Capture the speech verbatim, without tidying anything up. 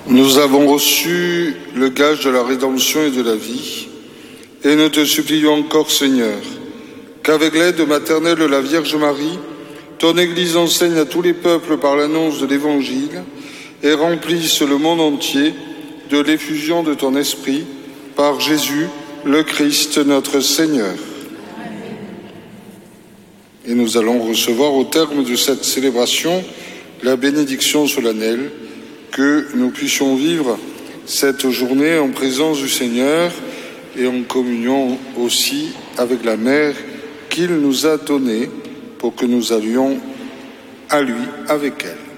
Nous avons reçu le gage de la rédemption et de la vie, et nous te supplions encore, Seigneur, qu'avec l'aide maternelle de la Vierge Marie, ton Église enseigne à tous les peuples par l'annonce de l'Évangile et remplisse le monde entier de l'effusion de ton Esprit par Jésus, le Christ, notre Seigneur. Et nous allons recevoir au terme de cette célébration la bénédiction solennelle, que nous puissions vivre cette journée en présence du Seigneur et en communion aussi avec la Mère qu'il nous a donnée pour que nous allions à lui avec elle.